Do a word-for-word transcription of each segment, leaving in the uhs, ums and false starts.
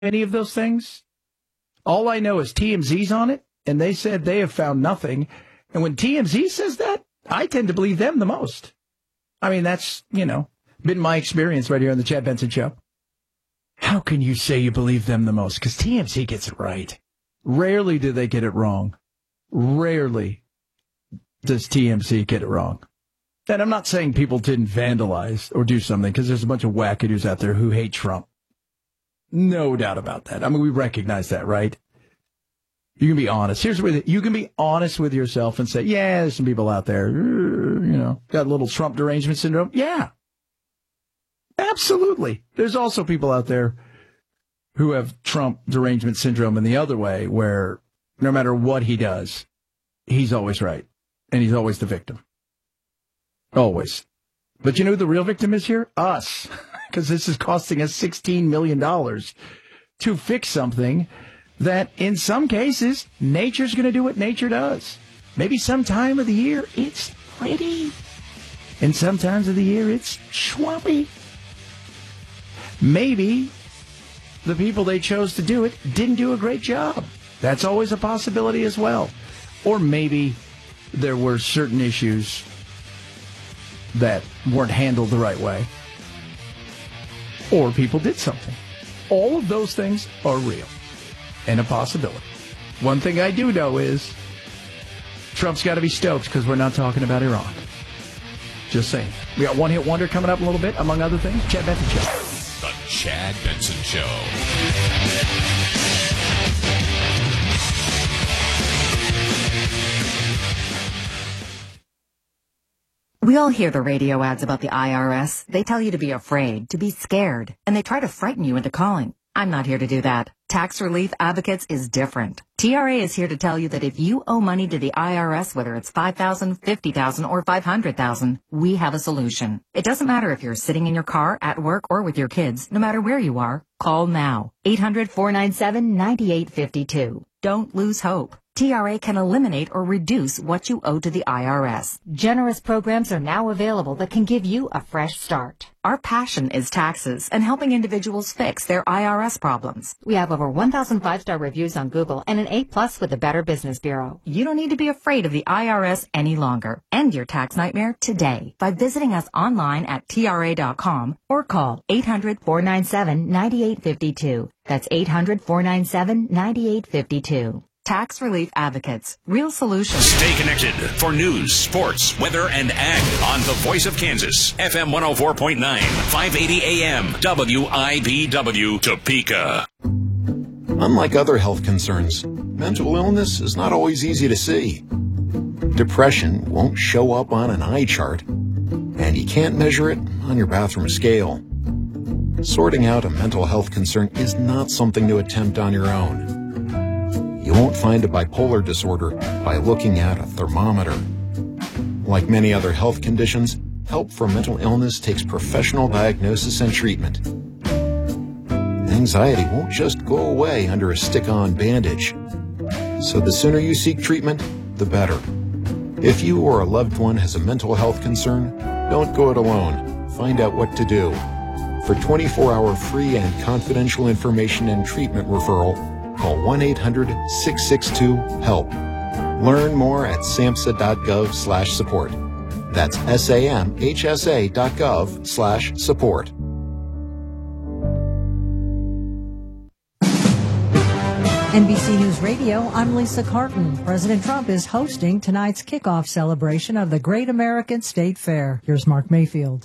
any of those things? All I know is T M Z's on it, and they said they have found nothing. And when T M Z says that, I tend to believe them the most. I mean, that's, you know, been my experience right here on the Chad Benson Show. How can you say you believe them the most? Because T M Z gets it right. Rarely do they get it wrong. Rarely does T M Z get it wrong. And I'm not saying people didn't vandalize or do something, because there's a bunch of wackadoos out there who hate Trump. No doubt about that. I mean, we recognize that, right? You can be honest. Here's where you can be honest with yourself and say, yeah, there's some people out there, you know, got a little Trump derangement syndrome. Yeah, absolutely. There's also people out there who have Trump derangement syndrome in the other way, where no matter what he does, he's always right. And he's always the victim. Always. But you know who the real victim is here? Us. Because this is costing us sixteen million dollars to fix something that, in some cases, nature's going to do what nature does. Maybe some time of the year, it's pretty. And sometimes of the year, it's swampy. Maybe the people they chose to do it didn't do a great job. That's always a possibility as well. Or maybe there were certain issues that weren't handled the right way. Or people did something. All of those things are real and a possibility. One thing I do know is Trump's got to be stoked because we're not talking about Iran. Just saying. We got One Hit Wonder coming up in a little bit, among other things. Chad Benson Show. The Chad Benson Show. We all hear the radio ads about the I R S. They tell you to be afraid, to be scared, and they try to frighten you into calling. I'm not here to do that. Tax Relief Advocates is different. T R A is here to tell you that if you owe money to the I R S, whether it's five thousand dollars, fifty thousand dollars, or five hundred thousand dollars, we have a solution. It doesn't matter if you're sitting in your car, at work, or with your kids. No matter where you are, call now. eight hundred, four nine seven, nine eight five two. Don't lose hope. T R A can eliminate or reduce what you owe to the I R S. Generous programs are now available that can give you a fresh start. Our passion is taxes and helping individuals fix their I R S problems. We have over one thousand five-star reviews on Google and an A plus with the Better Business Bureau. You don't need to be afraid of the I R S any longer. End your tax nightmare today by visiting us online at T R A dot com or call eight hundred, four nine seven, nine eight five two. That's eight hundred, four nine seven, nine eight five two. Tax Relief Advocates. Real solutions. Stay connected for news, sports, weather, and ag on the Voice of Kansas. F M one oh four point nine, five eighty A M, W I B W, Topeka. Unlike other health concerns, mental illness is not always easy to see. Depression won't show up on an eye chart, and you can't measure it on your bathroom scale. Sorting out a mental health concern is not something to attempt on your own. You won't find a bipolar disorder by looking at a thermometer. Like many other health conditions, help for mental illness takes professional diagnosis and treatment. Anxiety won't just go away under a stick-on bandage. So the sooner you seek treatment, the better. If you or a loved one has a mental health concern, don't go it alone. Find out what to do. For twenty-four hour free and confidential information and treatment referral, call one eight hundred, six six two, HELP. Learn more at samhsa.gov slash support. That's S-A-M-H-S-A dot gov slash support. N B C News Radio, I'm Lisa Carton. President Trump is hosting tonight's kickoff celebration of the Great American State Fair. Here's Mark Mayfield.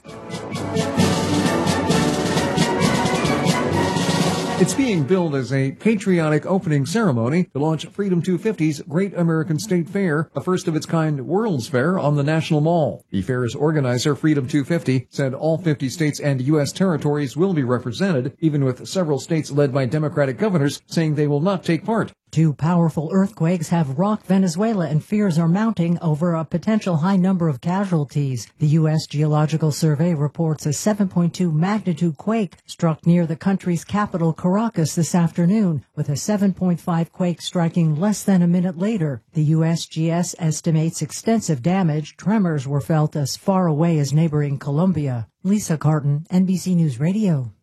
It's being billed as a patriotic opening ceremony to launch Freedom two fifty's Great American State Fair, a first-of-its-kind World's Fair on the National Mall. The fair's organizer, Freedom two fifty, said all fifty states and U S territories will be represented, even with several states led by Democratic governors saying they will not take part. Two powerful earthquakes have rocked Venezuela, and fears are mounting over a potential high number of casualties. The U S Geological Survey reports a seven point two magnitude quake struck near the country's capital, Caracas, this afternoon, with a seven point five quake striking less than a minute later. The U S G S estimates extensive damage. Tremors were felt as far away as neighboring Colombia. Lisa Carton, N B C News Radio.